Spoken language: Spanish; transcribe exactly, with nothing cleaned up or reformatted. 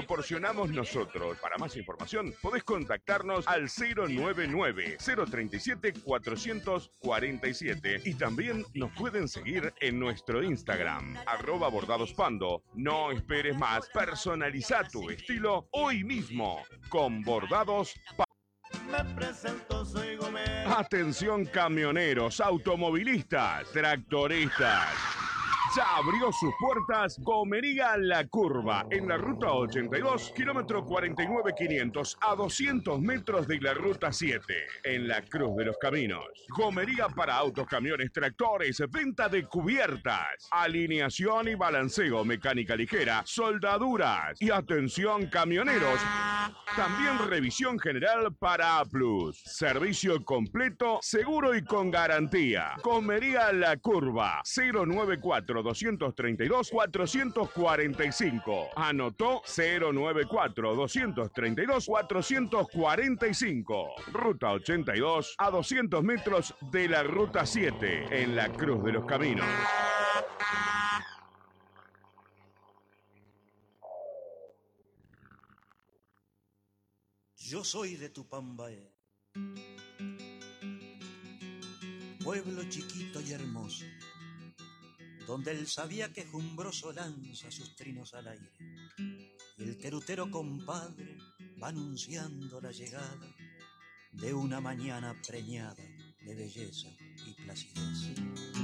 proporcionamos nosotros. Para más información, podés contactarnos al cero nueve nueve, cero tres siete, cuatro cuatro siete y también nos pueden seguir en nuestro Instagram, arroba bordadospando. No esperes más, personaliza tu estilo hoy mismo con Bordados Pando. Me presento, soy Gómez. Atención camioneros, automovilistas, tractoristas. Ya abrió sus puertas Gomería La Curva, en la ruta ochenta y dos, kilómetro cuarenta y nueve quinientos, a doscientos metros de la ruta siete, en la Cruz de los Caminos. Gomería para autos, camiones, tractores, venta de cubiertas, alineación y balanceo, mecánica ligera, soldaduras y atención camioneros. También revisión general para A plus. Servicio completo, seguro y con garantía. Gomería La Curva, cero nueve cuatro, dos tres dos, cuatro cuatro cinco. Anotó cero nueve cuatro, dos tres dos, cuatro cuatro cinco. Ruta ochenta y dos, a doscientos metros de la ruta siete, en la Cruz de los Caminos. Yo soy de Tupambaé, pueblo chiquito y hermoso, donde el sabía quejumbroso lanza sus trinos al aire, y el terutero compadre va anunciando la llegada de una mañana preñada de belleza y placidez.